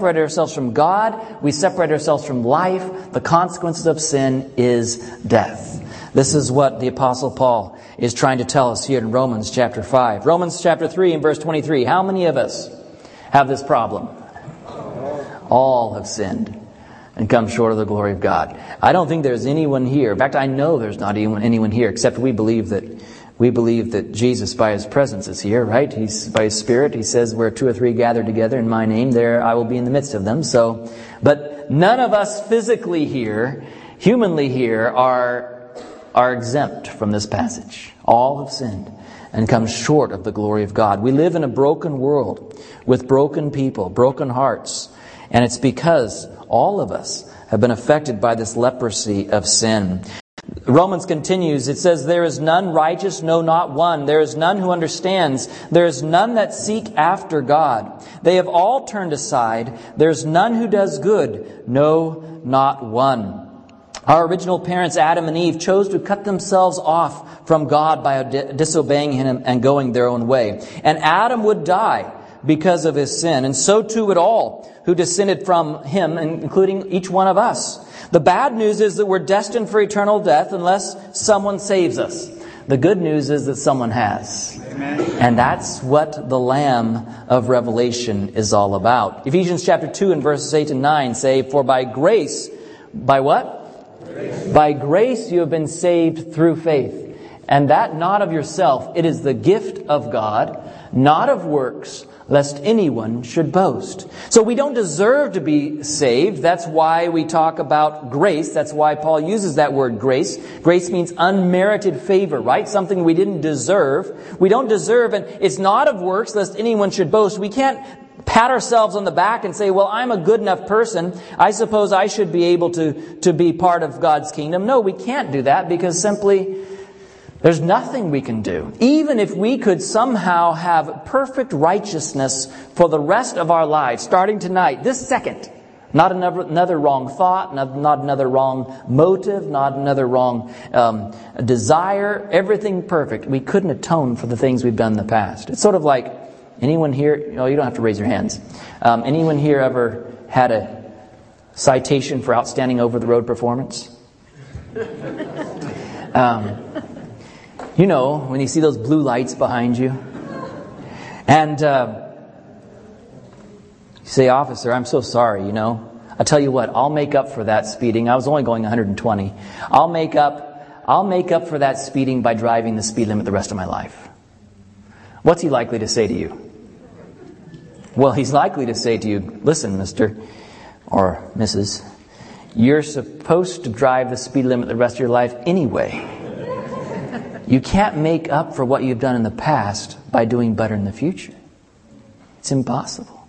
separate ourselves from God. We separate ourselves from life. The consequences of sin is death. This is what the Apostle Paul is trying to tell us here in Romans chapter 5. Romans chapter 3 and verse 23. How many of us have this problem? All have sinned and come short of the glory of God. I don't think there's anyone here. In fact, I know there's not anyone here, except we believe that Jesus, by His presence, is here, right? He's by His Spirit. He says, where 2 or 3 gather together in my name, there I will be in the midst of them. But none of us physically here, humanly here, are exempt from this passage. All have sinned and come short of the glory of God. We live in a broken world with broken people, broken hearts. And it's because all of us have been affected by this leprosy of sin. Romans continues, it says, there is none righteous, no, not one. There is none who understands. There is none that seek after God. They have all turned aside. There is none who does good, no, not one. Our original parents, Adam and Eve, chose to cut themselves off from God by disobeying Him and going their own way. And Adam would die because of his sin, and so too would all who descended from him, including each one of us. The bad news is that we're destined for eternal death unless someone saves us. The good news is that someone has. Amen. And that's what the Lamb of Revelation is all about. Ephesians chapter 2 and verses 8 and 9 say, for by grace, by what? Grace. By grace you have been saved through faith. And that not of yourself. It is the gift of God, not of works, lest anyone should boast. So we don't deserve to be saved. That's why we talk about grace. That's why Paul uses that word grace. Grace means unmerited favor, right? Something we didn't deserve. We don't deserve, and it's not of works, lest anyone should boast. We can't pat ourselves on the back and say, well, I'm a good enough person. I suppose I should be able to be part of God's kingdom. No, we can't do that because simply there's nothing we can do. Even if we could somehow have perfect righteousness for the rest of our lives, starting tonight, this second, not another wrong thought, not another wrong motive, not another wrong desire, everything perfect. We couldn't atone for the things we've done in the past. It's sort of like, anyone here, you don't have to raise your hands. Anyone here ever had a citation for outstanding over-the-road performance? You know, when you see those blue lights behind you. And you say, officer, I'm so sorry, I'll tell you what, I'll make up for that speeding. I was only going 120. I'll make up for that speeding by driving the speed limit the rest of my life. What's he likely to say to you? Well, he's likely to say to you, listen, Mr. or Mrs., you're supposed to drive the speed limit the rest of your life anyway. You can't make up for what you've done in the past by doing better in the future. It's impossible.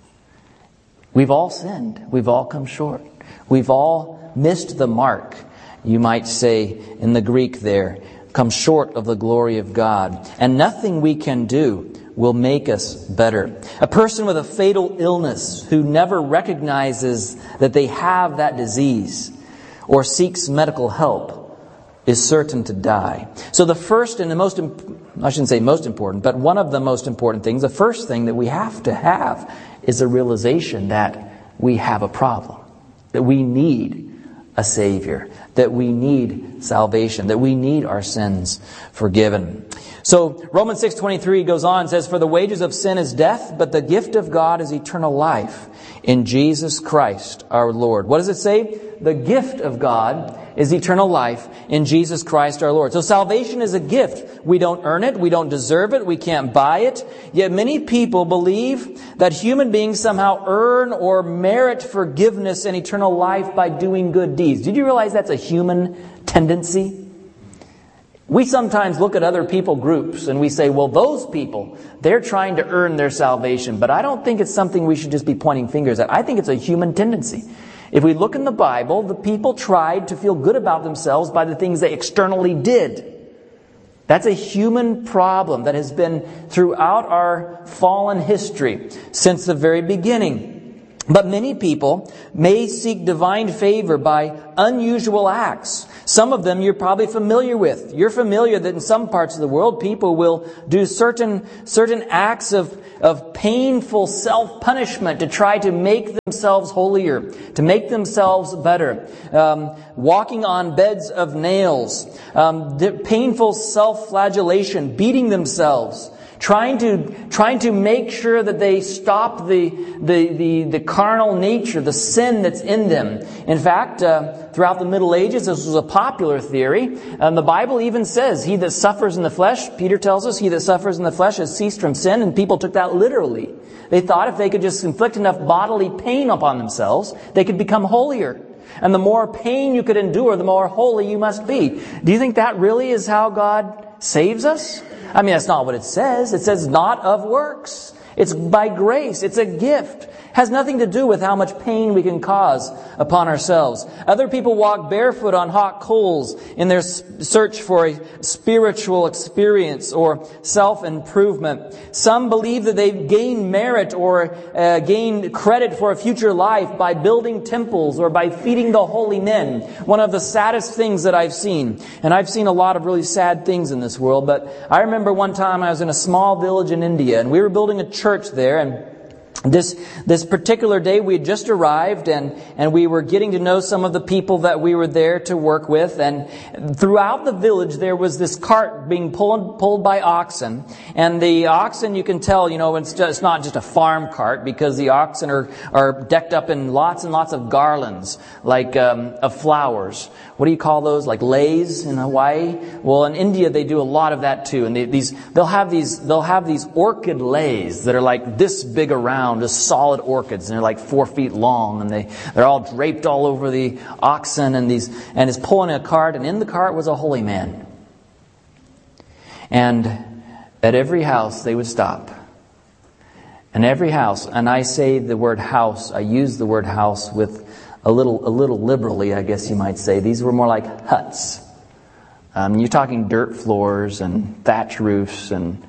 We've all sinned. We've all come short. We've all missed the mark, you might say in the Greek there, come short of the glory of God. And nothing we can do will make us better. A person with a fatal illness who never recognizes that they have that disease or seeks medical help is certain to die. So the first and the most, I shouldn't say most important, but one of the most important things, the first thing that we have to have is a realization that we have a problem, that we need a Savior, that we need salvation, that we need our sins forgiven. So Romans 6:23 goes on and says, for the wages of sin is death, but the gift of God is eternal life in Jesus Christ our Lord. What does it say? The gift of God is eternal life in Jesus Christ our Lord. So salvation is a gift. We don't earn it. We don't deserve it. We can't buy it. Yet many people believe that human beings somehow earn or merit forgiveness and eternal life by doing good deeds. Did you realize that's a human tendency? We sometimes look at other people groups and we say, well, those people, they're trying to earn their salvation. But I don't think it's something we should just be pointing fingers at. I think it's a human tendency. If we look in the Bible, the people tried to feel good about themselves by the things they externally did. That's a human problem that has been throughout our fallen history since the very beginning. But many people may seek divine favor by unusual acts. Some of them you're probably familiar with. You're familiar that in some parts of the world, people will do certain acts of painful self-punishment to try to make themselves holier, to make themselves better. Walking on beds of nails, painful self-flagellation, beating themselves, trying to make sure that they stop the carnal nature, the sin that's in them. In fact, throughout the Middle Ages, this was a popular theory. The Bible even says, he that suffers in the flesh, Peter tells us, he that suffers in the flesh has ceased from sin, and people took that literally. They thought if they could just inflict enough bodily pain upon themselves, they could become holier. And the more pain you could endure, the more holy you must be. Do you think that really is how God saves us? I mean, that's not what it says. It says not of works. It's by grace. It's a gift. Has nothing to do with how much pain we can cause upon ourselves. Other people walk barefoot on hot coals in their search for a spiritual experience or self-improvement. Some believe that they gain merit or gain credit for a future life by building temples or by feeding the holy men. One of the saddest things that I've seen, and I've seen a lot of really sad things in this world, but I remember one time I was in a small village in India, and we were building a church there, and this particular day we had just arrived, and we were getting to know some of the people that we were there to work with, and throughout the village there was this cart being pulled by oxen, and the oxen, you can tell, it's not just a farm cart, because the oxen are decked up in lots and lots of garlands, like of flowers. What do you call those? Like leis in Hawaii? Well, in India they do a lot of that too, and they'll have these orchid leis that are like this big around, just solid orchids, and they're like 4 feet long, and they're all draped all over the oxen, and it's pulling a cart, and in the cart was a holy man. And at every house they would stop. And every house, and I say the word house, I use the word house with a little liberally, I guess you might say. These were more like huts. You're talking dirt floors and thatch roofs and,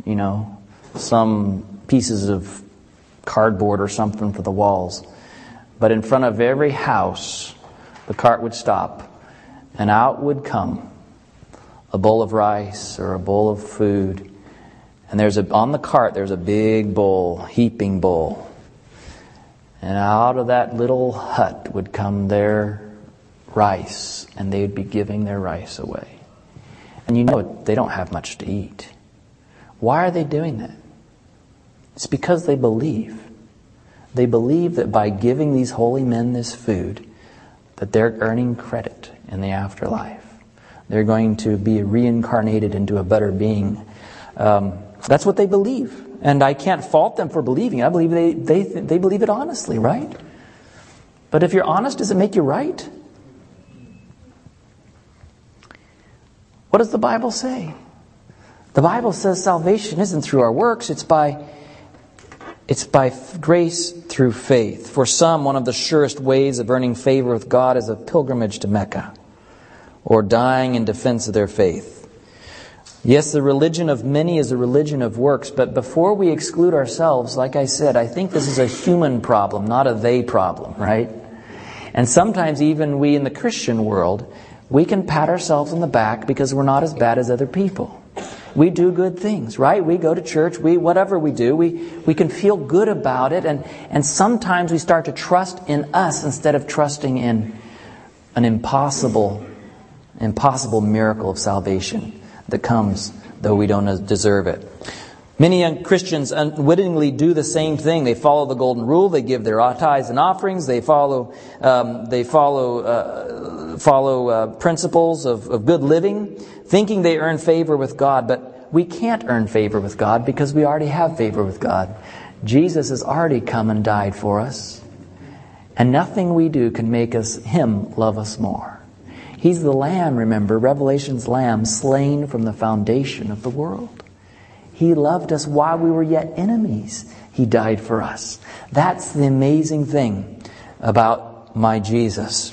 some pieces of cardboard or something for the walls. But in front of every house, the cart would stop, and out would come a bowl of rice or a bowl of food. And on the cart, there's a big bowl, heaping bowl. And out of that little hut would come their rice, and they would be giving their rice away. And they don't have much to eat. Why are they doing that? It's because they believe. They believe that by giving these holy men this food, that they're earning credit in the afterlife. They're going to be reincarnated into a better being. That's what they believe. And I can't fault them for believing it. I believe they believe it honestly, right? But if you're honest, does it make you right? What does the Bible say? The Bible says salvation isn't through our works, it's by grace through faith. For some, one of the surest ways of earning favor with God is a pilgrimage to Mecca, or dying in defense of their faith. Yes, the religion of many is a religion of works, but before we exclude ourselves, like I said, I think this is a human problem, not a they problem, right? And sometimes even we in the Christian world, we can pat ourselves on the back because we're not as bad as other people. We do good things, right? We go to church, whatever we do, we can feel good about it, and sometimes we start to trust in us instead of trusting in an impossible miracle of salvation that comes though we don't deserve it. Many young Christians unwittingly do the same thing. They follow the golden rule. They give their tithes and offerings. They follow principles of good living, thinking they earn favor with God. But we can't earn favor with God because we already have favor with God. Jesus has already come and died for us, and nothing we do can make Him love us more. He's the Lamb, remember, Revelation's Lamb, slain from the foundation of the world. He loved us while we were yet enemies. He died for us. That's the amazing thing about my Jesus.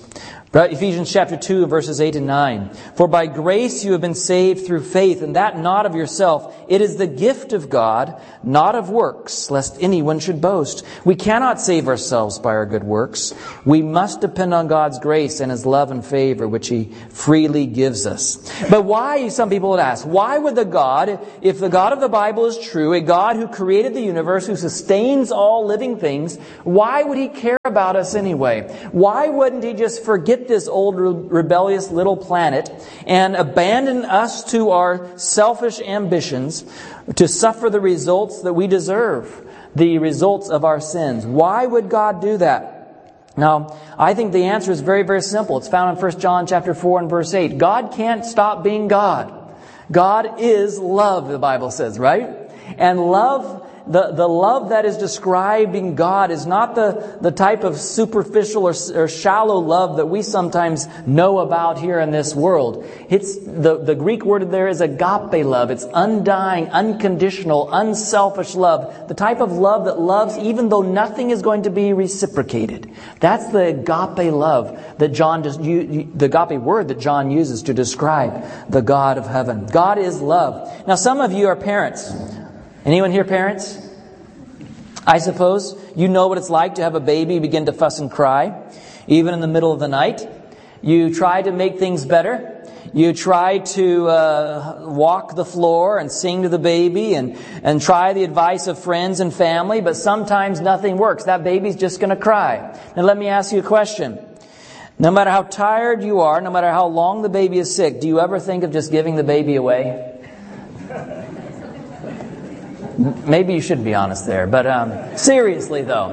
Ephesians chapter 2, verses 8 and 9. For by grace you have been saved through faith, and that not of yourself. It is the gift of God, not of works, lest anyone should boast. We cannot save ourselves by our good works. We must depend on God's grace and His love and favor, which He freely gives us. But why, some people would ask, why would the God, if the God of the Bible is true, a God who created the universe, who sustains all living things, why would He care about us anyway? Why wouldn't He just forget this old rebellious little planet and abandon us to our selfish ambitions to suffer the results that we deserve, the results of our sins? Why would God do that? Now, I think the answer is very, very simple. It's found in 1 John chapter 4 and verse 8. God can't stop being God. God is love, the Bible says, right? And love, the love that is described in God is not the type of superficial or shallow love that we sometimes know about here in this world. It's the Greek word there is agape love. It's undying, unconditional, unselfish love. The type of love that loves even though nothing is going to be reciprocated. That's the agape love that the agape word that John uses to describe the God of heaven. God is love. Now, some of you are parents. Anyone here parents? I suppose you know what it's like to have a baby begin to fuss and cry, even in the middle of the night. You try to make things better. You try to walk the floor and sing to the baby and try the advice of friends and family, but sometimes nothing works. That baby's just going to cry. Now let me ask you a question. No matter how tired you are, no matter how long the baby is sick, do you ever think of just giving the baby away? Maybe you should be honest there, but seriously though,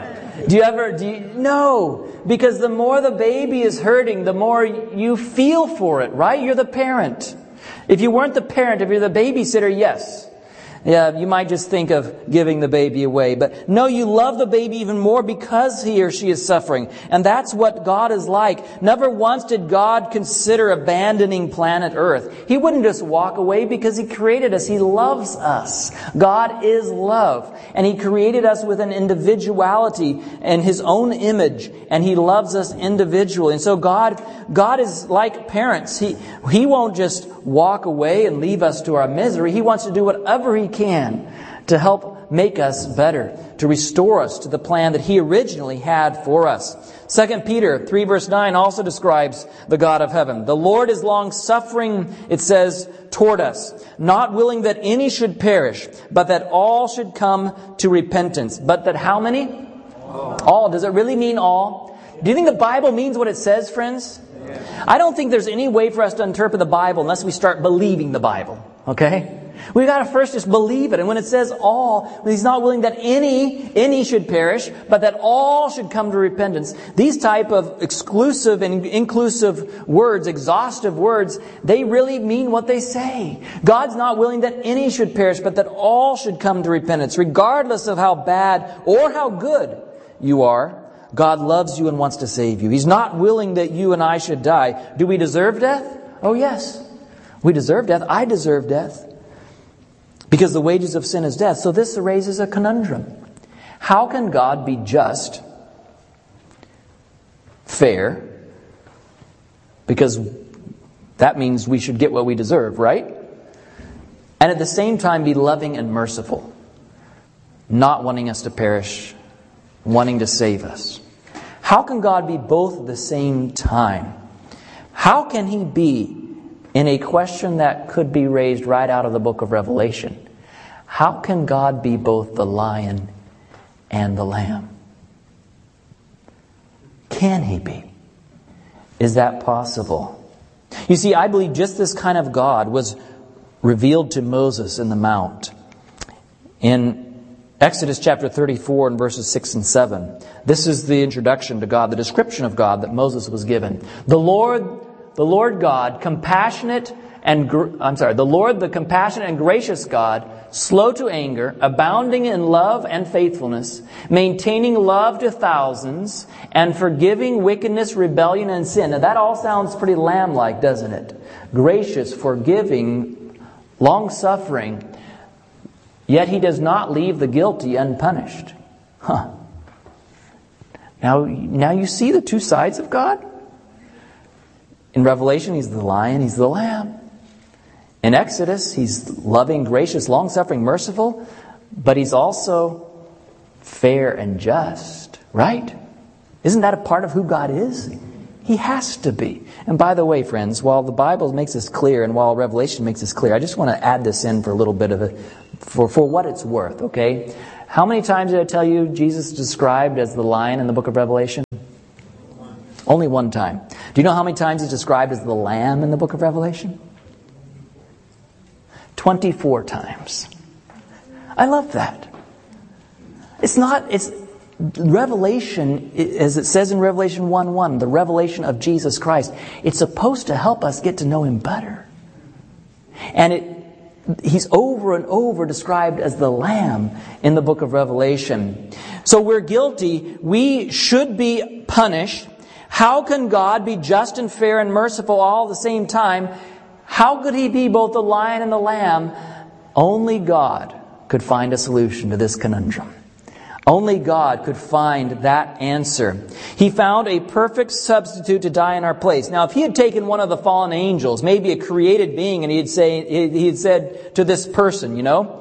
no, because the more the baby is hurting, the more you feel for it, right? You're the parent. If you weren't the parent, if you're the babysitter, yes. Yeah, you might just think of giving the baby away. But no, you love the baby even more because he or she is suffering. And that's what God is like. Never once did God consider abandoning planet Earth. He wouldn't just walk away because He created us. He loves us. God is love. And He created us with an individuality and His own image. And He loves us individually. And so God is like parents. He won't just walk away and leave us to our misery. He wants to do whatever He can to help make us better, to restore us to the plan that He originally had for us. 2 Peter 3 verse 9 also describes the God of heaven. The Lord is long-suffering, it says, toward us, not willing that any should perish, but that all should come to repentance. But that how many? All. Does it really mean all? Do you think the Bible means what it says, friends? I don't think there's any way for us to interpret the Bible unless we start believing the Bible. Okay? We've got to first just believe it. And when it says all, He's not willing that any should perish, but that all should come to repentance. These type of exclusive and inclusive words, exhaustive words, they really mean what they say. God's not willing that any should perish, but that all should come to repentance. Regardless of how bad or how good you are, God loves you and wants to save you. He's not willing that you and I should die. Do we deserve death? Oh, yes. We deserve death. I deserve death. Because the wages of sin is death. So this raises a conundrum. How can God be just, fair, because that means we should get what we deserve, right? And at the same time be loving and merciful, not wanting us to perish, wanting to save us. How can God be both at the same time? How can He be, in a question that could be raised right out of the book of Revelation, how can God be both the lion and the lamb? Can He be? Is that possible? You see, I believe just this kind of God was revealed to Moses in the Mount. In Exodus chapter 34 and verses 6 and 7. This is the introduction to God, the description of God that Moses was given. The Lord God, the compassionate and gracious God, slow to anger, abounding in love and faithfulness, maintaining love to thousands, and forgiving wickedness, rebellion, and sin. Now that all sounds pretty lamb-like, doesn't it? Gracious, forgiving, long-suffering, yet He does not leave the guilty unpunished. Now you see the two sides of God? In Revelation, He's the lion, He's the lamb. In Exodus, He's loving, gracious, long-suffering, merciful, but He's also fair and just, right? Isn't that a part of who God is? He has to be. And by the way, friends, while the Bible makes this clear and while Revelation makes this clear, I just want to add this in for a little bit of it, for what it's worth, okay? How many times did I tell you Jesus is described as the lion in the book of Revelation? Only one time. Do you know how many times He's described as the lamb in the book of Revelation? 24 times. I love that. It's Revelation, as it says in Revelation 1:1, the revelation of Jesus Christ. It's supposed to help us get to know Him better. And He's over and over described as the Lamb in the book of Revelation. So we're guilty. We should be punished. How can God be just and fair and merciful all at the same time? How could He be both the lion and the lamb? Only God could find a solution to this conundrum. Only God could find that answer. He found a perfect substitute to die in our place. Now, if He had taken one of the fallen angels, maybe a created being, and He had said to this person,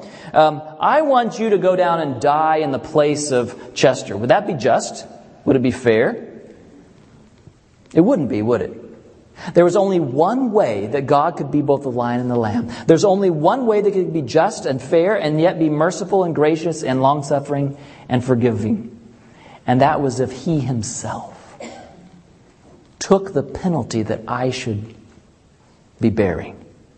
I want you to go down and die in the place of Chester. Would that be just? Would it be fair? It wouldn't be, would it? There was only one way that God could be both the lion and the lamb. There's only one way that He could be just and fair and yet be merciful and gracious and long-suffering and forgiving. And that was if He Himself took the penalty that I should be bearing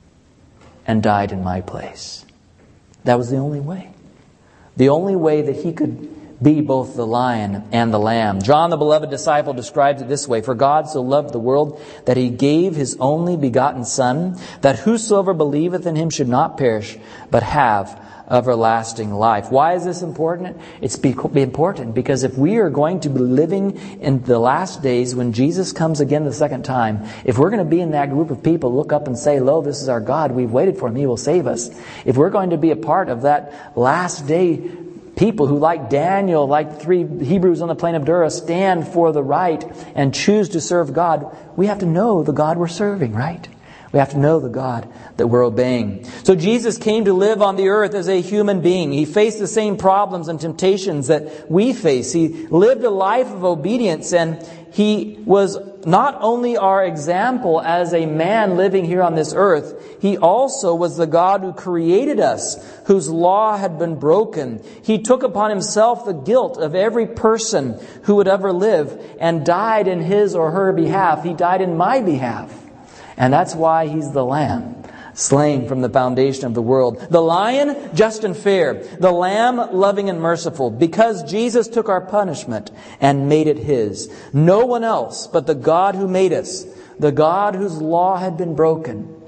and died in my place. That was the only way. The only way that He could be both the lion and the lamb. John, the beloved disciple, describes it this way: For God so loved the world that He gave His only begotten Son, that whosoever believeth in Him should not perish, but have everlasting life. Why is this important? It's important because if we are going to be living in the last days when Jesus comes again the second time, if we're going to be in that group of people, look up and say, lo, this is our God. We've waited for Him. He will save us. If we're going to be a part of that last day people who, like Daniel, like the 3 Hebrews on the plain of Dura, stand for the right and choose to serve God, we have to know the God we're serving, right? We have to know the God that we're obeying. So Jesus came to live on the earth as a human being. He faced the same problems and temptations that we face. He lived a life of obedience, and He was not only our example as a man living here on this earth, He also was the God who created us, whose law had been broken. He took upon Himself the guilt of every person who would ever live and died in his or her behalf. He died in my behalf. And that's why He's the Lamb, slain from the foundation of the world. The lion, just and fair. The lamb, loving and merciful. Because Jesus took our punishment and made it His. No one else but the God who made us, the God whose law had been broken,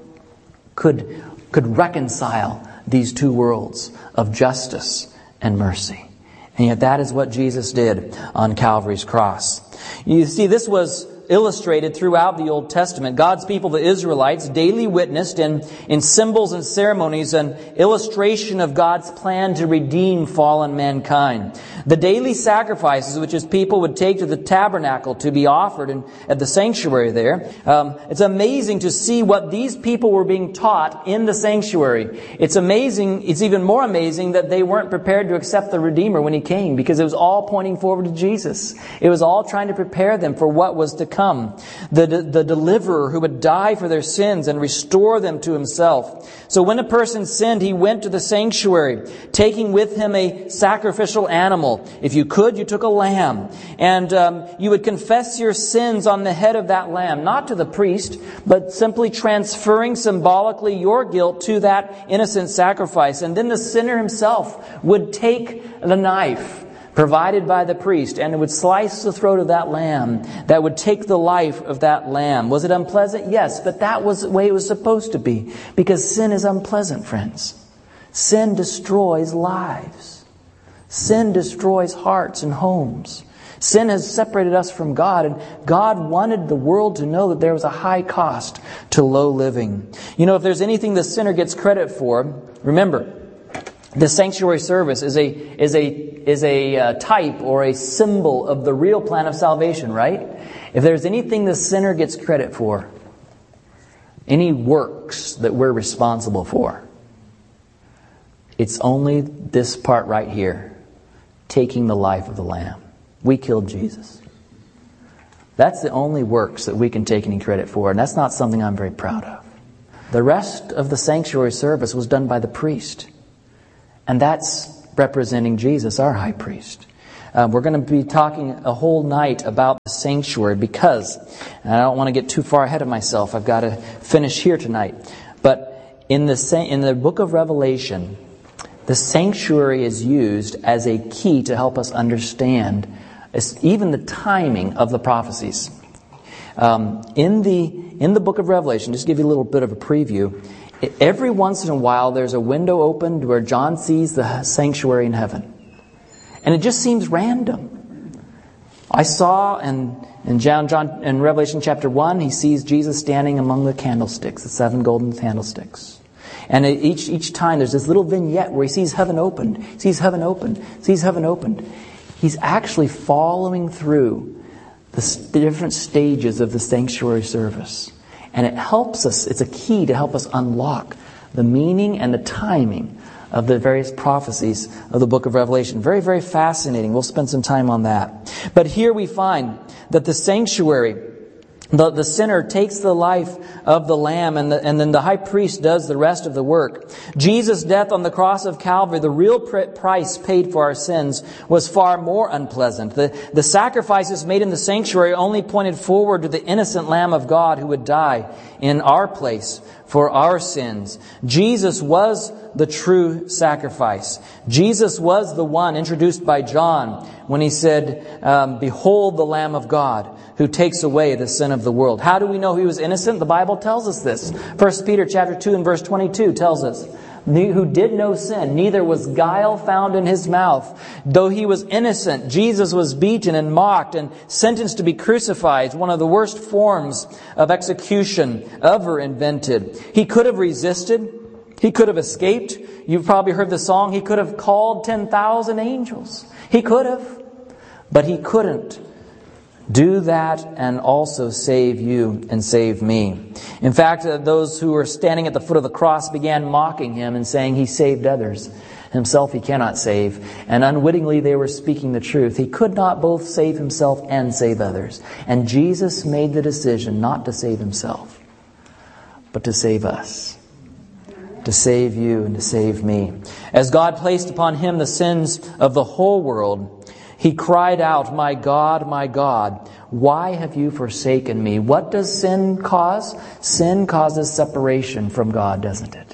could reconcile these two worlds of justice and mercy. And yet that is what Jesus did on Calvary's cross. You see, this was illustrated throughout the Old Testament. God's people, the Israelites, daily witnessed in symbols and ceremonies an illustration of God's plan to redeem fallen mankind. The daily sacrifices which His people would take to the tabernacle to be offered at the sanctuary there. It's amazing to see what these people were being taught in the sanctuary. It's amazing, it's even more amazing that they weren't prepared to accept the Redeemer when He came, because it was all pointing forward to Jesus. It was all trying to prepare them for what was to come. The deliverer who would die for their sins and restore them to Himself. So when a person sinned, he went to the sanctuary, taking with him a sacrificial animal. If you could, you took a lamb. And you would confess your sins on the head of that lamb, not to the priest, but simply transferring symbolically your guilt to that innocent sacrifice. And then the sinner himself would take the knife provided by the priest, and it would slice the throat of that lamb. That would take the life of that lamb. Was it unpleasant? Yes, but that was the way it was supposed to be. Because sin is unpleasant, friends. Sin destroys lives. Sin destroys hearts and homes. Sin has separated us from God, and God wanted the world to know that there was a high cost to low living. You know, if there's anything the sinner gets credit for, remember, the sanctuary service is a type or a symbol of the real plan of salvation, right? If there's anything the sinner gets credit for, any works that we're responsible for. It's only this part right here, taking the life of the Lamb. We killed Jesus. That's the only works that we can take any credit for, and that's not something I'm very proud of. The rest of the sanctuary service was done by the priest, and that's representing Jesus, our high priest. We're going to be talking a whole night about the sanctuary because, and I don't want to get too far ahead of myself, I've got to finish here tonight. But in the book of Revelation, the sanctuary is used as a key to help us understand even the timing of the prophecies. In the book of Revelation, just to give you a little bit of a preview, every once in a while there's a window opened where John sees the sanctuary in heaven. And it just seems random. I saw in Revelation chapter 1, he sees Jesus standing among the candlesticks, the 7 golden candlesticks. And each time there's this little vignette where he sees heaven opened, sees heaven opened, sees heaven opened. He's actually following through the different stages of the sanctuary service. And it helps us, it's a key to help us unlock the meaning and the timing of the various prophecies of the book of Revelation. Very, very fascinating. We'll spend some time on that. But here we find that the sanctuary, the sinner takes the life of the Lamb, and then the high priest does the rest of the work. Jesus' death on the cross of Calvary, the real price paid for our sins, was far more unpleasant. The sacrifices made in the sanctuary only pointed forward to the innocent Lamb of God who would die in our place for our sins. Jesus was the true sacrifice. Jesus was the one introduced by John when he said, "Behold the Lamb of God who takes away the sin of the world." How do we know he was innocent? The Bible tells us this. 1 Peter chapter 2 and verse 22 tells us, "Who did no sin, neither was guile found in his mouth. Though he was innocent, Jesus was beaten and mocked and sentenced to be crucified," one of the worst forms of execution ever invented. He could have resisted. He could have escaped. You've probably heard the song, he could have called 10,000 angels. He could have, but he couldn't do that and also save you and save me. In fact, those who were standing at the foot of the cross began mocking him and saying he saved others. Himself he cannot save. And unwittingly they were speaking the truth. He could not both save himself and save others. And Jesus made the decision not to save himself, but to save us. To save you and to save me. As God placed upon him the sins of the whole world, he cried out, my God, why have you forsaken me?" What does sin cause? Sin causes separation from God, doesn't it?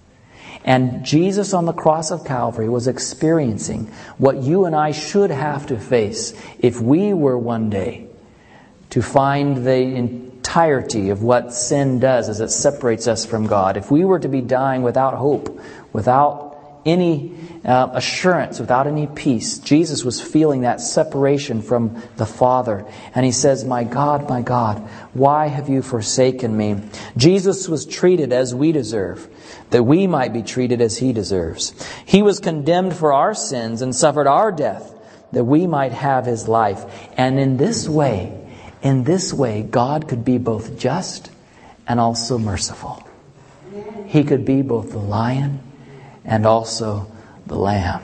And Jesus on the cross of Calvary was experiencing what you and I should have to face if we were one day to find the entirety of what sin does as it separates us from God. If we were to be dying without hope, without any assurance, without any peace, Jesus was feeling that separation from the Father. And he says, my God, why have you forsaken me?" Jesus was treated as we deserve, that we might be treated as he deserves. He was condemned for our sins and suffered our death, that we might have his life. And in this way, God could be both just and also merciful. He could be both the lion and also the lamb.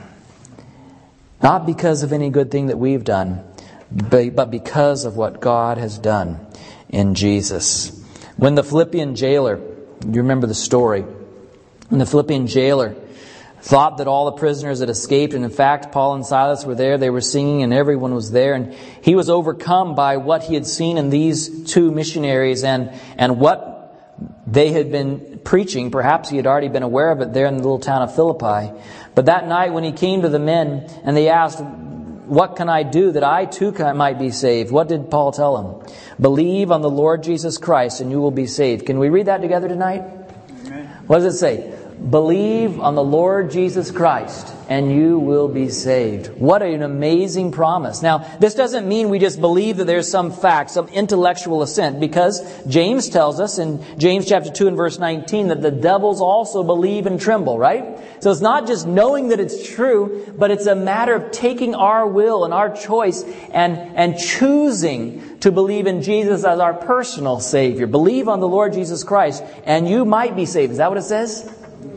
Not because of any good thing that we've done, but because of what God has done in Jesus. When the Philippian jailer, you remember the story, when the Philippian jailer thought that all the prisoners had escaped, and in fact Paul and Silas were there, they were singing and everyone was there, and he was overcome by what he had seen in these two missionaries and what they had been preaching. Perhaps he had already been aware of it there in the little town of Philippi. But that night when he came to the men and they asked, "What can I do that I too might be saved?" What did Paul tell them? "Believe on the Lord Jesus Christ and you will be saved." Can we read that together tonight? Amen. What does it say? Believe on the Lord Jesus Christ and you will be saved. What an amazing promise. Now, this doesn't mean we just believe that there's some fact, some intellectual assent, because James tells us in James chapter 2 and verse 19 that the devils also believe and tremble, right? So it's not just knowing that it's true, but it's a matter of taking our will and our choice and choosing to believe in Jesus as our personal Savior. Believe on the Lord Jesus Christ, and you might be saved. Is that what it says?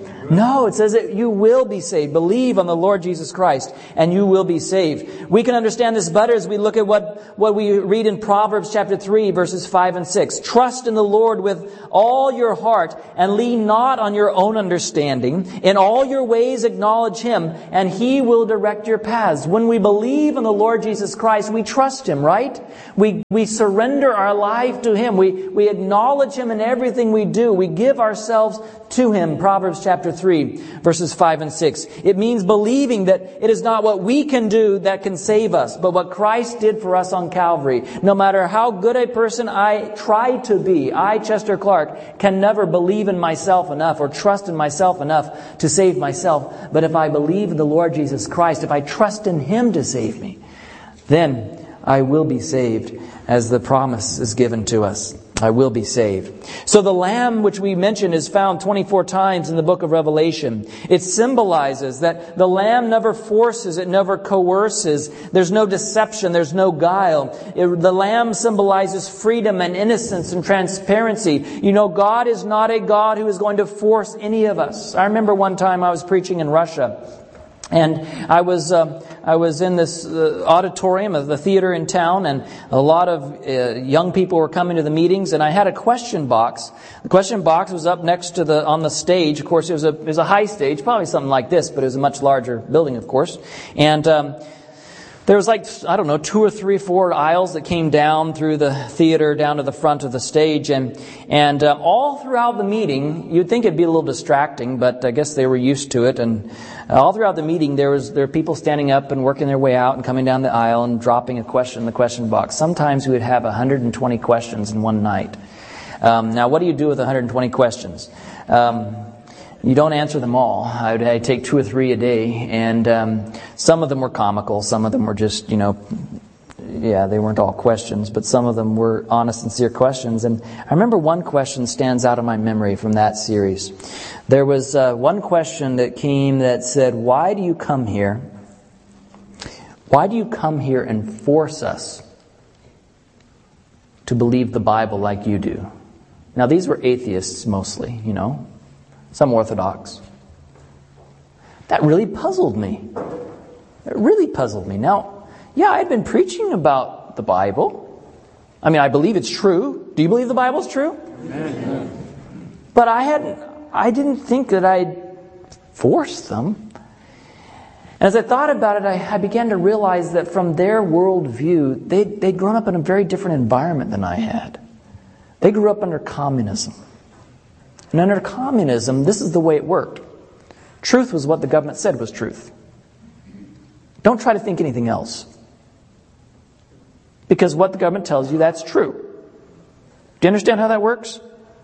No, it says that you will be saved. Believe on the Lord Jesus Christ, and you will be saved. We can understand this better as we look at what we read in Proverbs chapter 3, verses 5 and 6. Trust in the Lord with all your heart, and lean not on your own understanding. In all your ways acknowledge Him, and He will direct your paths. When we believe in the Lord Jesus Christ, we trust Him, right? We surrender our life to Him. We acknowledge Him in everything we do. We give ourselves to Him. Proverbs chapter 3, verses 5 and 6. It means believing that it is not what we can do that can save us, but what Christ did for us on Calvary. No matter how good a person I try to be, I, Chester Clark, can never believe in myself enough or trust in myself enough to save myself. But if I believe in the Lord Jesus Christ, if I trust in Him to save me, then I will be saved, as the promise is given to us. I will be saved. So the lamb, which we mentioned, is found 24 times in the book of Revelation. It symbolizes that the lamb never forces, it never coerces. There's no deception, there's no guile. The lamb symbolizes freedom and innocence and transparency. You know, God is not a God who is going to force any of us. I remember one time I was preaching in Russia. And I was in this auditorium of the theater in town, and a lot of young people were coming to the meetings, and I had a question box. The question box was up next to on the stage. Of course, it was a high stage, probably something like this, but it was a much larger building, of course. And there was 2 or 3, 4 aisles that came down through the theater down to the front of the stage, and all throughout the meeting, you'd think it'd be a little distracting, but I guess they were used to it. And all throughout the meeting, there were people standing up and working their way out and coming down the aisle and dropping a question in the question box. Sometimes we would have 120 questions in one night. Now, what do you do with 120 questions? You don't answer them all. I'd take 2 or 3 a day, and some of them were comical. Some of them were just, they weren't all questions, but some of them were honest, sincere questions. And I remember one question stands out in my memory from that series. There was one question that came that said, "Why do you come here? Why do you come here and force us to believe the Bible like you do?" Now, these were atheists mostly, some Orthodox. That really puzzled me. It really puzzled me. Now, I'd been preaching about the Bible. I mean, I believe it's true. Do you believe the Bible's true? Amen. But I didn't think that I'd force them. And as I thought about it, I began to realize that from their worldview, they'd grown up in a very different environment than I had. They grew up under communism. And under communism, this is the way it worked. Truth was what the government said was truth. Don't try to think anything else. Because what the government tells you, that's true. Do you understand how that works?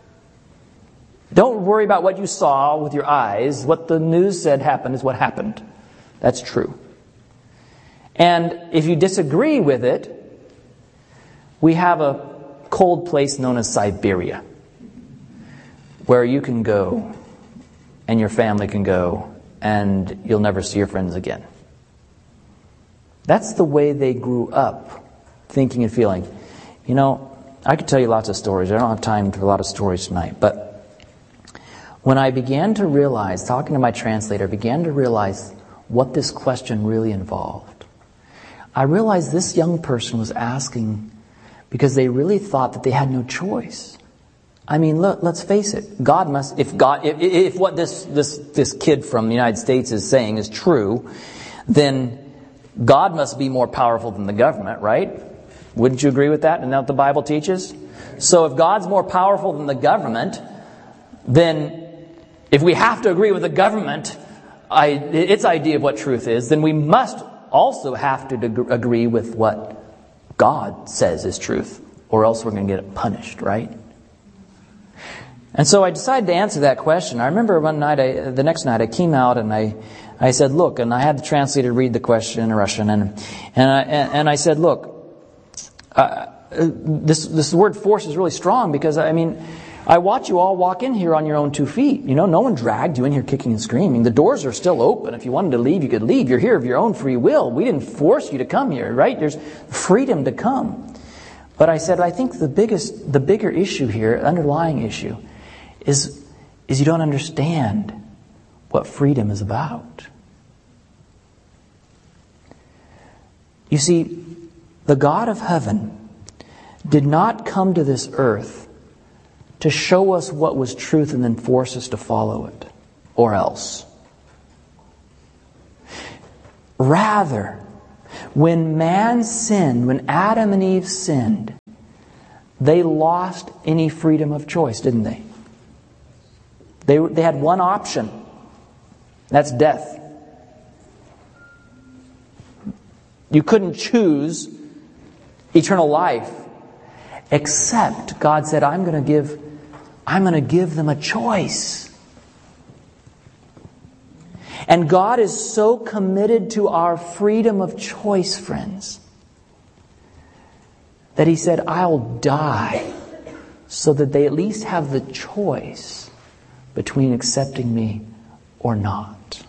Don't worry about what you saw with your eyes. What the news said happened is what happened. That's true. And if you disagree with it, we have a cold place known as Siberia, where you can go and your family can go and you'll never see your friends again. That's the way they grew up, thinking and feeling. I could tell you lots of stories. I don't have time for a lot of stories tonight. But when I began to realize, talking to my translator, I began to realize what this question really involved. I realized this young person was asking because they really thought that they had no choice. I mean, look, let's face it. God must, if what this kid from the United States is saying is true, then God must be more powerful than the government, right? Wouldn't you agree with that? Isn't that what the Bible teaches? So if God's more powerful than the government, then if we have to agree with the government, its idea of what truth is, then we must also have to agree with what God says is truth, or else we're going to get punished, right? And so I decided to answer that question. I remember one night, the next night, I came out and I I said, look, and I had the translator read the question in Russian, and I said, look, this word force is really strong because, I watch you all walk in here on your own 2 feet. No one dragged you in here kicking and screaming. The doors are still open. If you wanted to leave, you could leave. You're here of your own free will. We didn't force you to come here, right? There's freedom to come. But I said, I think the bigger issue here, underlying issue, is you don't understand what freedom is about. You see, the God of heaven did not come to this earth to show us what was truth and then force us to follow it, or else. Rather, when man sinned, when Adam and Eve sinned, they lost any freedom of choice, didn't they? They had one option. That's death. You couldn't choose eternal life, except God said, I'm going to give them a choice. And God is so committed to our freedom of choice, friends, that He said, I'll die so that they at least have the choice between accepting me or not.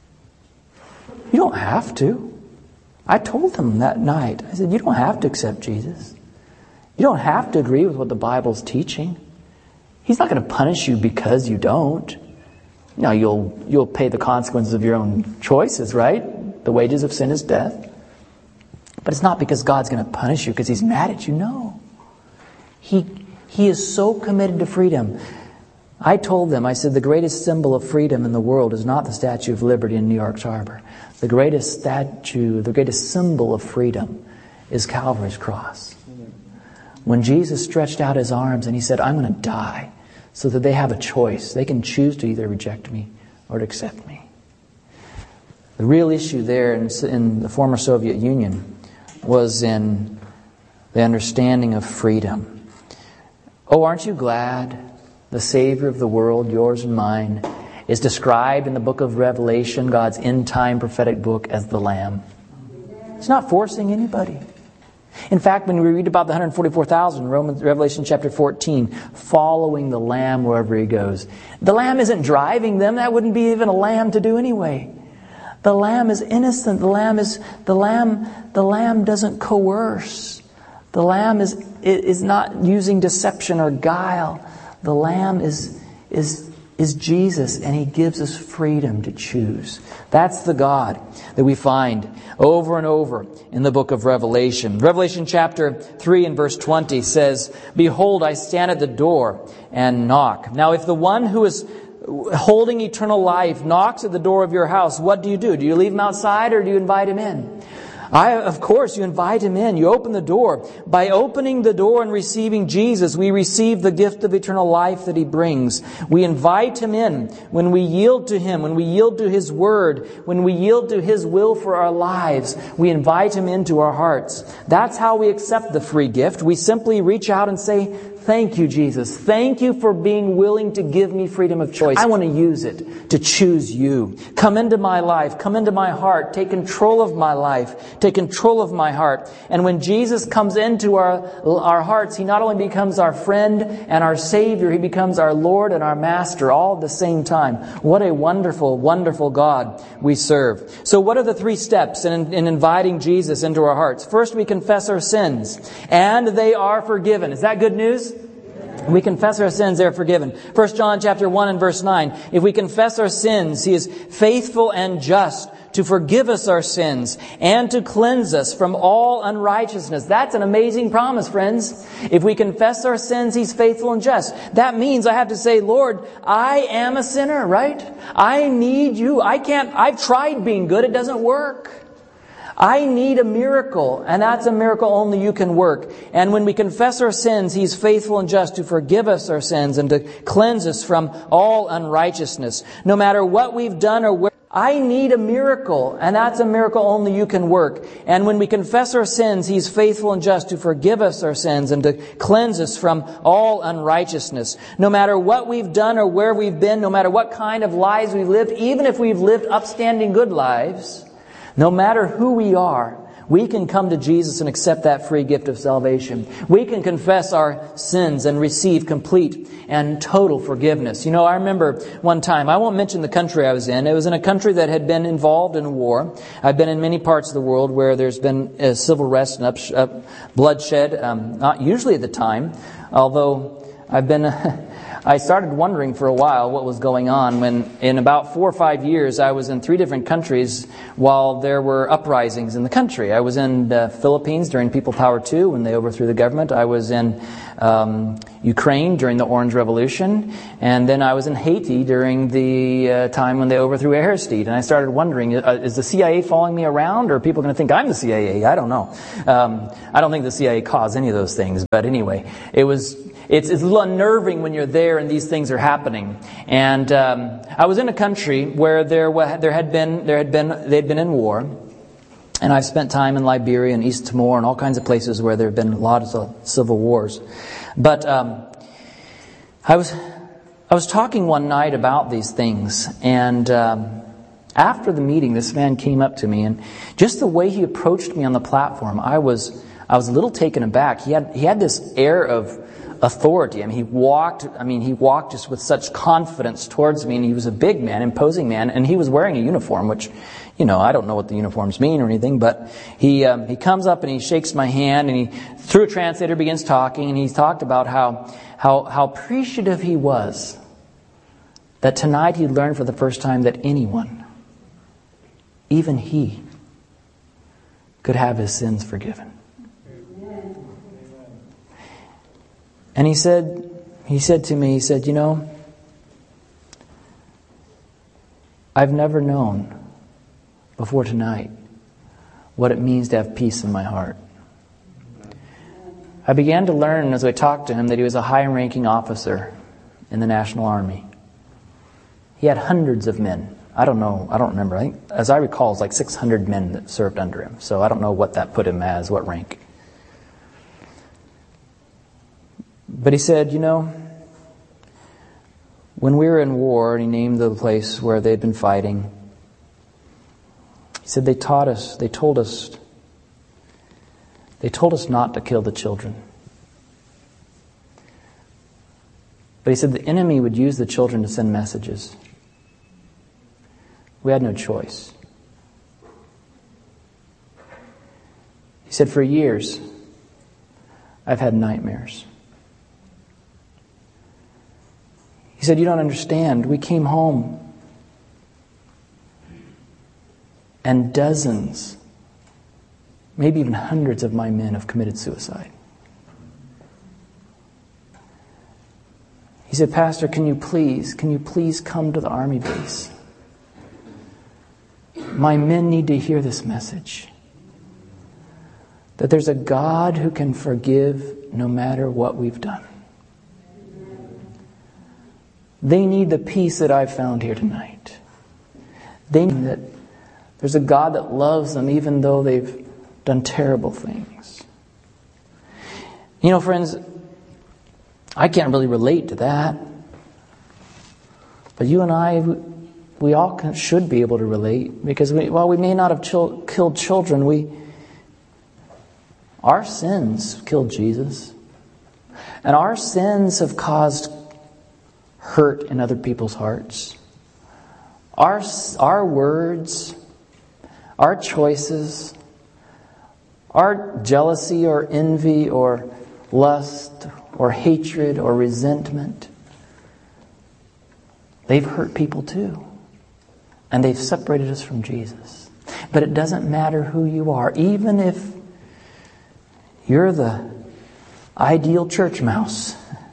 You don't have to. I told them that night, I said, you don't have to accept Jesus. You don't have to agree with what the Bible's teaching. He's not going to punish you because you don't. Now, you'll pay the consequences of your own choices, right? The wages of sin is death. But it's not because God's going to punish you because He's mad at you. No. He is so committed to freedom. I told them, I said, the greatest symbol of freedom in the world is not the Statue of Liberty in New York's Harbor. The greatest symbol of freedom is Calvary's cross. When Jesus stretched out His arms and He said, I'm going to die so that they have a choice. They can choose to either reject me or to accept me. The real issue there in the former Soviet Union was in the understanding of freedom. Oh, aren't you glad the Savior of the world, yours and mine, is described in the book of Revelation, God's end-time prophetic book, as the Lamb? It's not forcing anybody. In fact, when we read about the 144,000, Revelation chapter 14, following the Lamb wherever He goes, the Lamb isn't driving them. That wouldn't be even a lamb to do anyway. The Lamb is innocent. The Lamb doesn't coerce. The Lamb is not using deception or guile. The Lamb is Jesus, and He gives us freedom to choose. That's the God that we find over and over in the book of Revelation. Revelation chapter 3 and verse 20 says, Behold, I stand at the door and knock. Now, if the one who is holding eternal life knocks at the door of your house, what do? Do you leave him outside or do you invite him in? Of course, you invite him in. You open the door. By opening the door and receiving Jesus, we receive the gift of eternal life that He brings. We invite Him in when we yield to Him, when we yield to His Word, when we yield to His will for our lives. We invite Him into our hearts. That's how we accept the free gift. We simply reach out and say, Thank you, Jesus. Thank you for being willing to give me freedom of choice. I want to use it to choose you. Come into my life. Come into my heart. Take control of my life. Take control of my heart. And when Jesus comes into our hearts, He not only becomes our friend and our Savior, He becomes our Lord and our Master all at the same time. What a wonderful, wonderful God we serve. So what are the 3 steps in inviting Jesus into our hearts? First, we confess our sins, and they are forgiven. Is that good news? We confess our sins, they're forgiven. 1 John chapter 1 and verse 9. If we confess our sins, He is faithful and just to forgive us our sins and to cleanse us from all unrighteousness. That's an amazing promise, friends. If we confess our sins, He's faithful and just. That means I have to say, Lord, I am a sinner, right? I need You. I've tried being good. It doesn't work. I need a miracle, and that's a miracle only You can work. And when we confess our sins, He's faithful and just to forgive us our sins and to cleanse us from all unrighteousness. No matter what we've done or where I need a miracle, and that's a miracle only you can work. And when we confess our sins, He's faithful and just to forgive us our sins and to cleanse us from all unrighteousness. No matter what we've done or where we've been, no matter what kind of lives we've lived, even if we've lived upstanding good lives, no matter who we are, we can come to Jesus and accept that free gift of salvation. We can confess our sins and receive complete and total forgiveness. You know, I remember one time, I won't mention the country I was in. It was in a country that had been involved in a war. I've been in many parts of the world where there's been civil unrest and bloodshed, not usually at the time, although I started wondering for a while what was going on when in about 4 or 5 years I was in 3 different countries while there were uprisings in the country. I was in the Philippines during People Power 2 when they overthrew the government. I was in Ukraine during the Orange Revolution. And then I was in Haiti during the time when they overthrew Aristide. And I started wondering, is the CIA following me around, or are people going to think I'm the CIA? I don't know. I don't think the CIA caused any of those things. But anyway, it's a little unnerving when you're there and these things are happening. And I was in a country where they'd been in war. And I've spent time in Liberia and East Timor and all kinds of places where there have been lots of civil wars. But I was talking one night about these things, and after the meeting, this man came up to me, and just the way he approached me on the platform, I was a little taken aback. He had this air of authority. He walked just with such confidence towards me, and he was a big man, imposing man, and he was wearing a uniform, which, I don't know what the uniforms mean or anything, but he comes up and he shakes my hand, and he, through a translator, begins talking, and he talked about how appreciative he was that tonight he learned for the first time that anyone, even he, could have his sins forgiven. And he said to me, I've never known before tonight what it means to have peace in my heart. I began to learn as I talked to him that he was a high-ranking officer in the National Army. He had hundreds of men. I don't remember. I think, as I recall, it's like 600 men that served under him. So I don't know what that put him as, what rank. But he said, when we were in war, and he named the place where they'd been fighting, he said they told us not to kill the children. But he said the enemy would use the children to send messages. We had no choice. He said, for years, I've had nightmares. He said, you don't understand. We came home and dozens, maybe even hundreds of my men have committed suicide. He said, Pastor, can you please come to the army base? My men need to hear this message. That there's a God who can forgive no matter what we've done. They need the peace that I've found here tonight. They need that there's a God that loves them even though they've done terrible things. Friends, I can't really relate to that. But you and I, we all should be able to relate, because while we may not have killed children, our sins killed Jesus. And our sins have caused hurt in other people's hearts. Our words, our choices, our jealousy or envy or lust or hatred or resentment, they've hurt people too. And they've separated us from Jesus. But it doesn't matter who you are. Even if you're the ideal church mouse,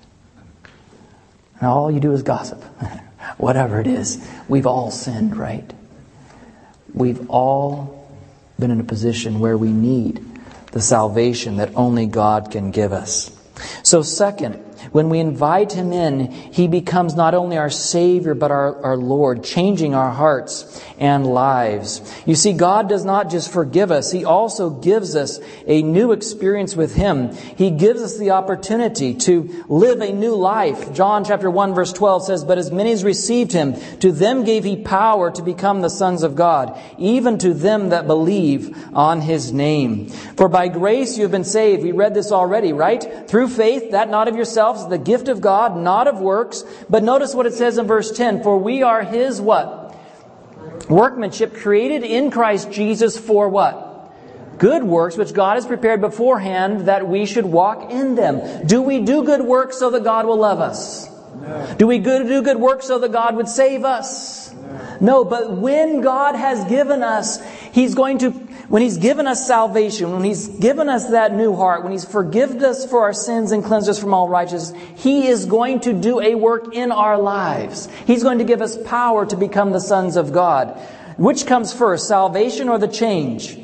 and all you do is gossip, whatever it is, we've all sinned, right? We've all been in a position where we need the salvation that only God can give us. So second, When we invite Him in, He becomes not only our Savior, but our Lord, changing our hearts and lives. You see, God does not just forgive us. He also gives us a new experience with Him. He gives us the opportunity to live a new life. John chapter 1 verse 12 says, "But as many as received Him, to them gave He power to become the sons of God, even to them that believe on His name. For by grace you have been saved." We read this already, right? "Through faith, that not of yourselves, the gift of God, not of works." But notice what it says in verse 10. "For we are His" what? "Workmanship, created in Christ Jesus for" what? "Good works, which God has prepared beforehand that we should walk in them." Do we do good works so that God will love us? No. Do we do good works so that God would save us? No, but when God has given us, when He's given us salvation, when He's given us that new heart, when He's forgiven us for our sins and cleansed us from all righteousness, He is going to do a work in our lives. He's going to give us power to become the sons of God. Which comes first, salvation or the change?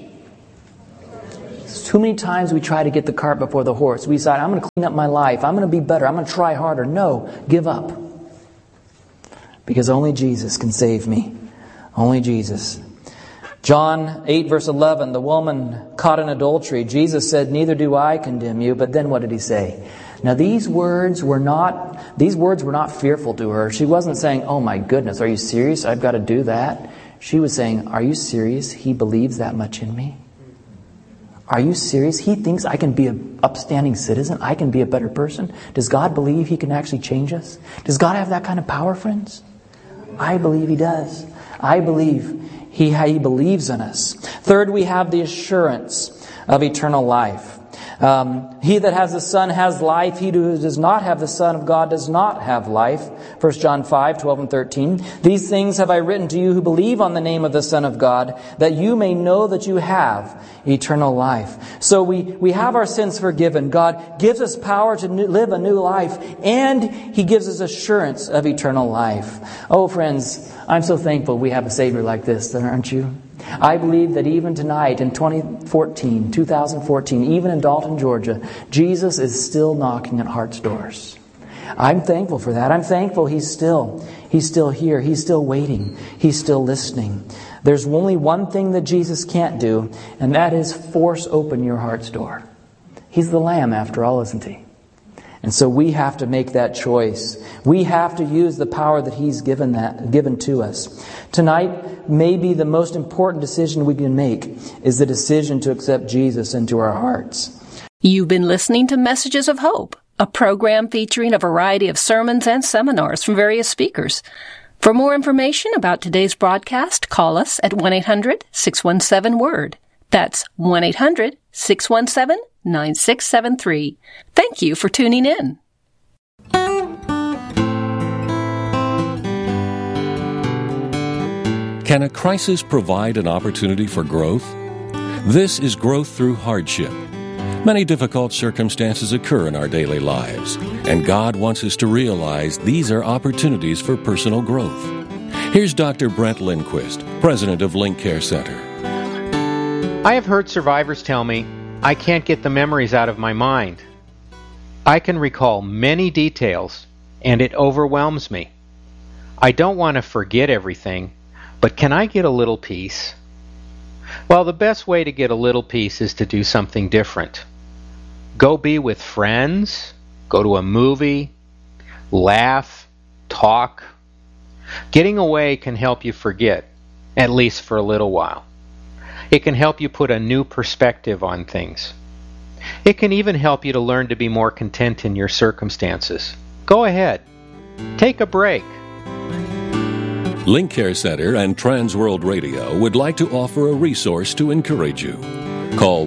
Too many times we try to get the cart before the horse. We decide, I'm going to clean up my life. I'm going to be better. I'm going to try harder. No, give up. Because only Jesus can save me. Only Jesus. John 8 verse 11, the woman caught in adultery. Jesus said, "Neither do I condemn you." But then what did He say? Now these words were not fearful to her. She wasn't saying, "Oh my goodness, are you serious? I've got to do that." She was saying, "Are you serious? He believes that much in me? Are you serious? He thinks I can be an upstanding citizen? I can be a better person? Does God believe He can actually change us? Does God have that kind of power, friends? I believe He does. I believe He believes in us. Third, we have the assurance of eternal life. He that has the Son has life. He who does not have the Son of God does not have life. 1 John 5, 12 and 13. "These things have I written to you who believe on the name of the Son of God, that you may know that you have eternal life." So we have our sins forgiven. God gives us power to live a new life, and He gives us assurance of eternal life. Oh, friends, I'm so thankful we have a Savior like this, aren't you? I believe that even tonight in 2014, even in Dalton, Georgia, Jesus is still knocking at hearts' doors. I'm thankful for that. I'm thankful He's still here. He's still waiting. He's still listening. There's only one thing that Jesus can't do, and that is force open your heart's door. He's the Lamb after all, isn't He? And so we have to make that choice. We have to use the power that He's given to us. Tonight, maybe the most important decision we can make is the decision to accept Jesus into our hearts. You've been listening to Messages of Hope, a program featuring a variety of sermons and seminars from various speakers. For more information about today's broadcast, call us at 1-800-617-WORD. That's 1-800-617-9673. Thank you for tuning in. Can a crisis provide an opportunity for growth? This is growth through hardship. Many difficult circumstances occur in our daily lives, and God wants us to realize these are opportunities for personal growth. Here's Dr. Brent Lindquist, president of Link Care Center. I have heard survivors tell me, "I can't get the memories out of my mind. I can recall many details, and it overwhelms me. I don't want to forget everything, but can I get a little peace?" Well, the best way to get a little peace is to do something different. Go be with friends, go to a movie, laugh, talk. Getting away can help you forget, at least for a little while. It can help you put a new perspective on things. It can even help you to learn to be more content in your circumstances. Go ahead. Take a break. Link Care Center and Trans World Radio would like to offer a resource to encourage you. Call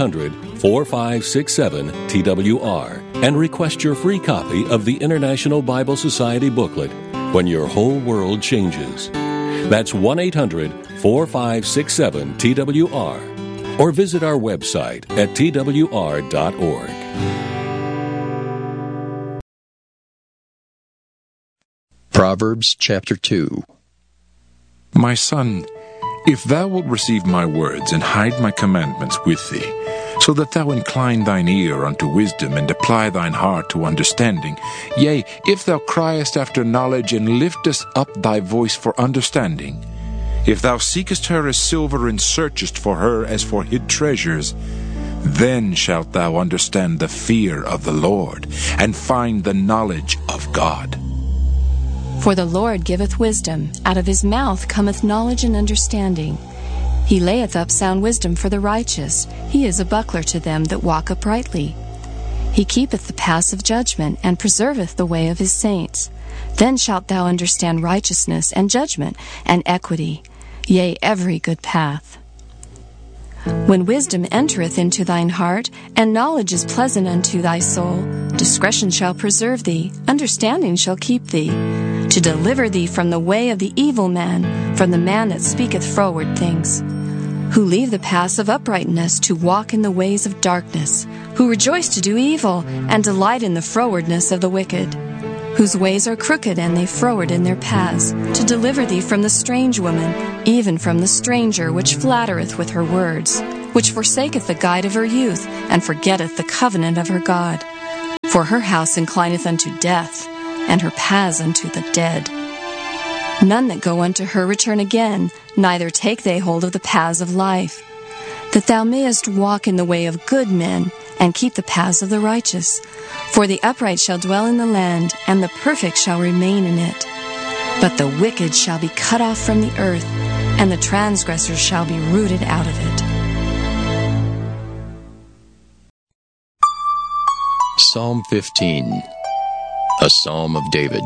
1-800-4567-TWR and request your free copy of the International Bible Society booklet, When Your Whole World Changes. That's 1-800-4567-TWR, or visit our website at twr.org. Proverbs chapter 2. My son, if thou wilt receive my words and hide my commandments with thee, so that thou incline thine ear unto wisdom, and apply thine heart to understanding. Yea, if thou criest after knowledge, and liftest up thy voice for understanding, if thou seekest her as silver, and searchest for her as for hid treasures, then shalt thou understand the fear of the Lord, and find the knowledge of God. For the Lord giveth wisdom, out of his mouth cometh knowledge and understanding. He layeth up sound wisdom for the righteous. He is a buckler to them that walk uprightly. He keepeth the paths of judgment, and preserveth the way of his saints. Then shalt thou understand righteousness, and judgment, and equity, yea, every good path. When wisdom entereth into thine heart, and knowledge is pleasant unto thy soul, discretion shall preserve thee, understanding shall keep thee, to deliver thee from the way of the evil man, from the man that speaketh froward things, who leave the paths of uprightness to walk in the ways of darkness, who rejoice to do evil, and delight in the frowardness of the wicked, whose ways are crooked, and they froward in their paths, to deliver thee from the strange woman, even from the stranger which flattereth with her words, which forsaketh the guide of her youth, and forgetteth the covenant of her God. For her house inclineth unto death, and her paths unto the dead. None that go unto her return again, neither take they hold of the paths of life, that thou mayest walk in the way of good men, and keep the paths of the righteous. For the upright shall dwell in the land, and the perfect shall remain in it. But the wicked shall be cut off from the earth, and the transgressors shall be rooted out of it. Psalm 15, a psalm of David.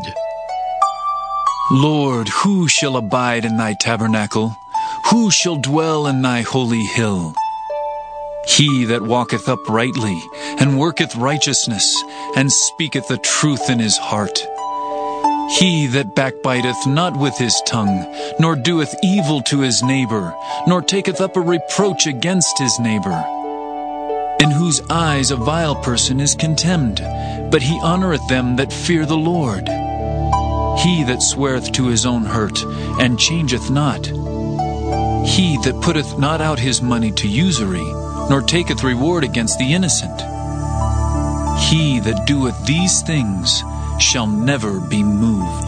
Lord, who shall abide in thy tabernacle? Who shall dwell in thy holy hill? He that walketh uprightly, and worketh righteousness, and speaketh the truth in his heart. He that backbiteth not with his tongue, nor doeth evil to his neighbor, nor taketh up a reproach against his neighbor. In whose eyes a vile person is contemned, but he honoureth them that fear the Lord. He that sweareth to his own hurt, and changeth not. He that putteth not out his money to usury, nor taketh reward against the innocent. He that doeth these things shall never be moved.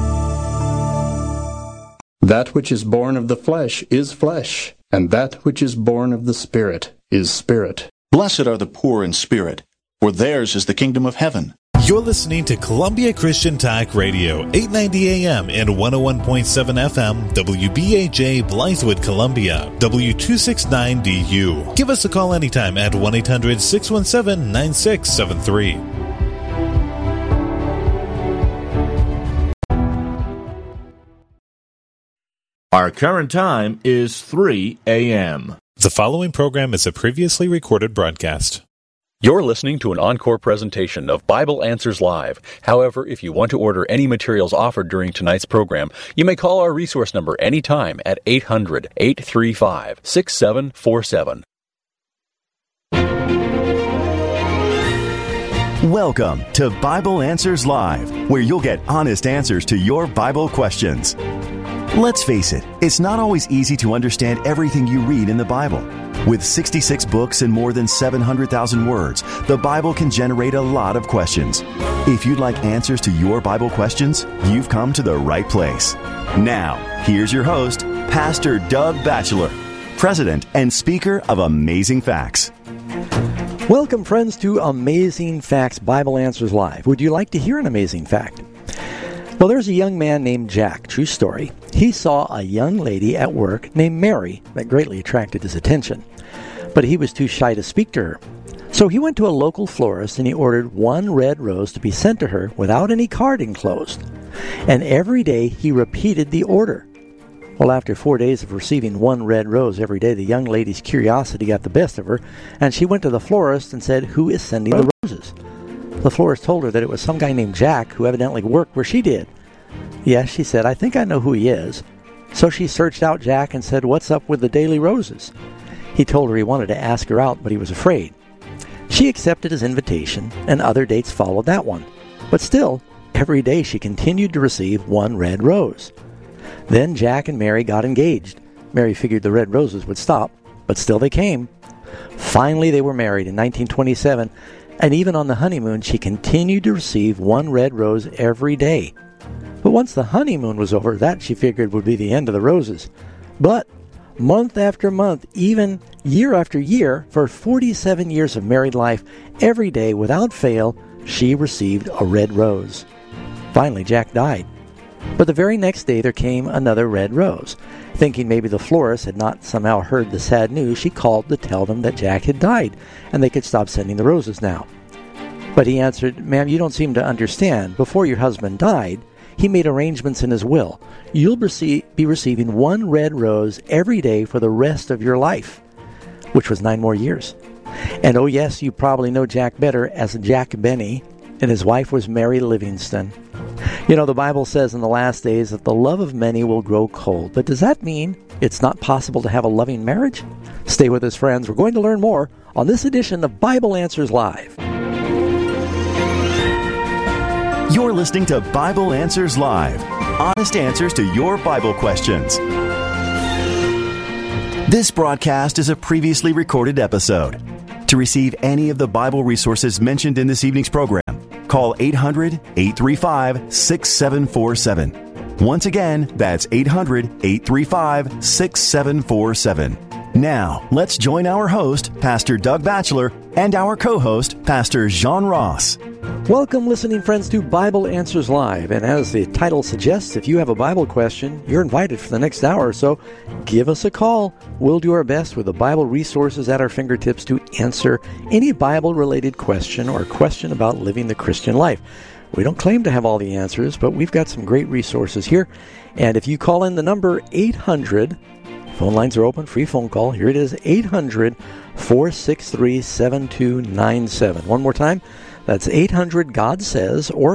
That which is born of the flesh is flesh, and that which is born of the Spirit is spirit. Blessed are the poor in spirit, for theirs is the kingdom of heaven. You're listening to Columbia Christian Talk Radio, 890 AM and 101.7 FM, WBAJ Blythewood, Columbia, W269DU. Give us a call anytime at 1-800-617-9673. Our current time is 3 a.m. The following program is a previously recorded broadcast. You're listening to an encore presentation of Bible Answers Live. However, if you want to order any materials offered during tonight's program, you may call our resource number anytime at 800-835-6747. Welcome to Bible Answers Live, where you'll get honest answers to your Bible questions. Let's face it, it's not always easy to understand everything you read in the Bible. With 66 books and more than 700,000 words, the Bible can generate a lot of questions. If you'd like answers to your Bible questions, you've come to the right place. Now, here's your host, Pastor Doug Batchelor, President and Speaker of Amazing Facts. Welcome, friends, to Amazing Facts Bible Answers Live. Would you like to hear an amazing fact? Well, there's a young man named Jack, true story. He saw a young lady at work named Mary that greatly attracted his attention, but he was too shy to speak to her. So he went to a local florist and he ordered one red rose to be sent to her without any card enclosed. And every day he repeated the order. Well, after 4 days of receiving one red rose every day, the young lady's curiosity got the best of her, and she went to the florist and said, "Who is sending the roses?" The florist told her that it was some guy named Jack who evidently worked where she did. "Yes," she said, "I think I know who he is." So she searched out Jack and said, "What's up with the daily roses?" He told her he wanted to ask her out, but he was afraid. She accepted his invitation, and other dates followed that one. But still, every day she continued to receive one red rose. Then Jack and Mary got engaged. Mary figured the red roses would stop, but still they came. Finally, they were married in 1927, and even on the honeymoon, she continued to receive one red rose every day. But once the honeymoon was over, that she figured would be the end of the roses. But month after month, even year after year, for 47 years of married life, every day without fail, she received a red rose. Finally, Jack died. But the very next day there came another red rose. Thinking maybe the florist had not somehow heard the sad news, she called to tell them that Jack had died, and they could stop sending the roses now. But he answered, "Ma'am, you don't seem to understand. Before your husband died, he made arrangements in his will. You'll be receiving one red rose every day for the rest of your life," which was 9 more years. And oh yes, you probably know Jack better as Jack Benny, and his wife was Mary Livingston. You know, the Bible says in the last days that the love of many will grow cold. But does that mean it's not possible to have a loving marriage? Stay with us, friends. We're going to learn more on this edition of Bible Answers Live. You're listening to Bible Answers Live. Honest answers to your Bible questions. This broadcast is a previously recorded episode. To receive any of the Bible resources mentioned in this evening's program, call 800-835-6747. Once again, that's 800-835-6747. Now, let's join our host, Pastor Doug Batchelor, and our co-host, Pastor John Ross. Welcome, listening friends, to Bible Answers Live. And as the title suggests, if you have a Bible question, you're invited for the next hour or so. Give us a call. We'll do our best with the Bible resources at our fingertips to answer any Bible-related question or question about living the Christian life. We don't claim to have all the answers, but we've got some great resources here. And if you call in the number 800, phone lines are open, free phone call. Here it is, 800-463-7297. One more time. That's 800-GOD-SAYS or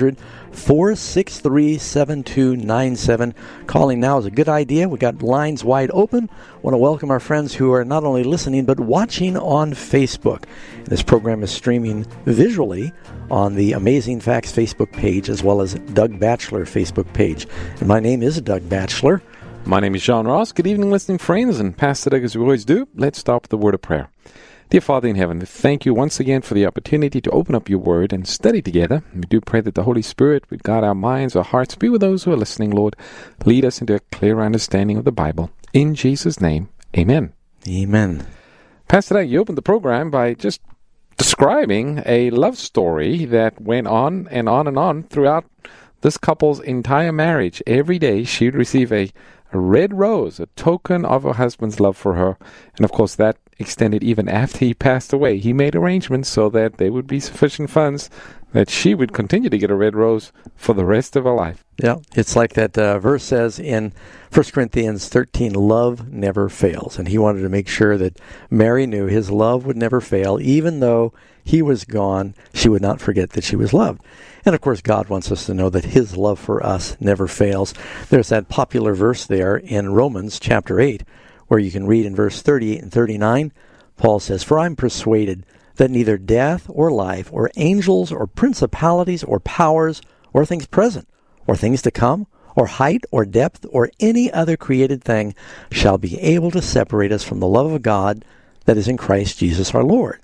800-463-7297. Calling now is a good idea. We've got lines wide open. Want to welcome our friends who are not only listening but watching on Facebook. This program is streaming visually on the Amazing Facts Facebook page as well as Doug Batchelor Facebook page. And my name is Doug Batchelor. My name is John Ross. Good evening, listening friends. And Pastor Doug, as we always do, let's start with the word of prayer. Dear Father in heaven, thank you once again for the opportunity to open up your word and study together. We do pray that the Holy Spirit would guide our minds, our hearts, be with those who are listening, Lord. Lead us into a clear understanding of the Bible. In Jesus' name, amen. Amen. Pastor Doug, you opened the program by just describing a love story that went on and on and on throughout this couple's entire marriage. Every day she would receive a red rose, a token of her husband's love for her. And of course that extended even after he passed away. He made arrangements so that there would be sufficient funds that she would continue to get a red rose for the rest of her life. Yeah, it's like that verse says in 1 Corinthians 13, love never fails. And he wanted to make sure that Mary knew his love would never fail. Even though he was gone, she would not forget that she was loved. And of course, God wants us to know that his love for us never fails. There's that popular verse there in Romans chapter 8, where you can read in verse 38 and 39, Paul says, "For I'm persuaded that neither death or life or angels or principalities or powers or things present or things to come or height or depth or any other created thing shall be able to separate us from the love of God that is in Christ Jesus our Lord."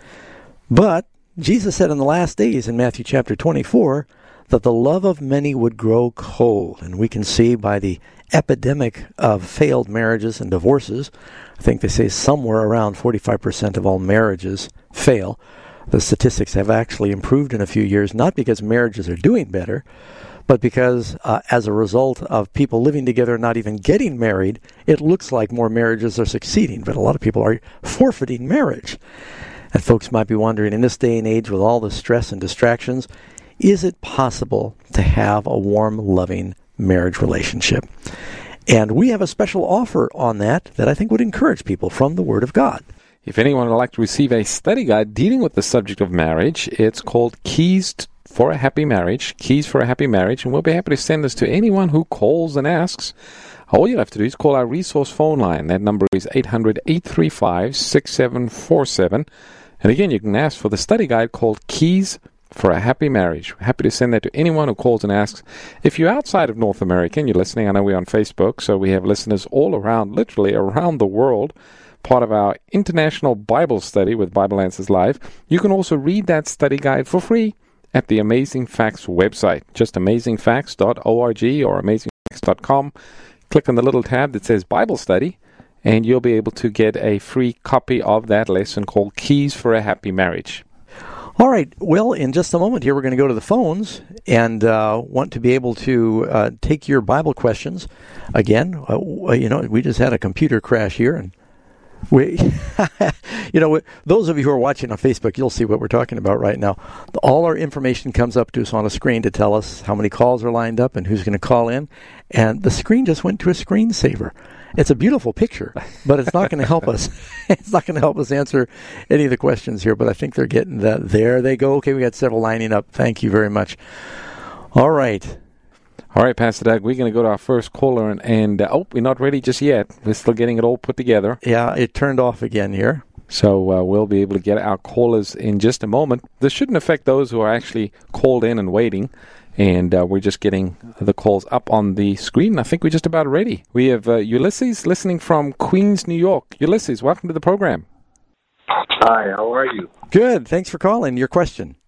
But Jesus said in the last days in Matthew chapter 24 that the love of many would grow cold. And we can see by the epidemic of failed marriages and divorces, I think they say somewhere around 45% of all marriages fail. The statistics have actually improved in a few years, not because marriages are doing better, but because as a result of people living together and not even getting married, it looks like more marriages are succeeding. But a lot of people are forfeiting marriage. And folks might be wondering, in this day and age with all the stress and distractions, is it possible to have a warm, loving marriage relationship? And we have a special offer on that I think would encourage people from the Word of God. If anyone would like to receive a study guide dealing with the subject of marriage, it's called Keys for a Happy Marriage, Keys for a Happy Marriage, and we'll be happy to send this to anyone who calls and asks. All you have to do is call our resource phone line. That number is 800-835-6747. And again, you can ask for the study guide called Keys for a Happy Marriage. We're happy to send that to anyone who calls and asks. If you're outside of North America and you're listening, I know we're on Facebook, so we have listeners all around, literally around the world. part of our International Bible Study with Bible Answers Live. You can also read that study guide for free at the Amazing Facts website, just amazingfacts.org or amazingfacts.com. Click on the little tab that says Bible Study, and you'll be able to get a free copy of that lesson called Keys for a Happy Marriage. All right. Well, in just a moment here, we're going to go to the phones and want to be able to take your Bible questions. Again, we just had a computer crash here, and we, those of you who are watching on Facebook, you'll see what we're talking about right now. All our information comes up to us on a screen to tell us how many calls are lined up and who's going to call in. And the screen just went to a screensaver. It's a beautiful picture, but it's not going to help us. It's not going to help us answer any of the questions here, but I think they're getting that. There they go. Okay, we got several lining up. Thank you very much. All right. All right, Pastor Doug, we're going to go to our first caller, and we're not ready just yet. We're still getting it all put together. Yeah, it turned off again here. So we'll be able to get our callers in just a moment. This shouldn't affect those who are actually called in and waiting, and we're just getting the calls up on the screen. I think we're just about ready. We have Ulysses listening from Queens, New York. Ulysses, welcome to the program. Hi, how are you? Good. Thanks for calling. Your question.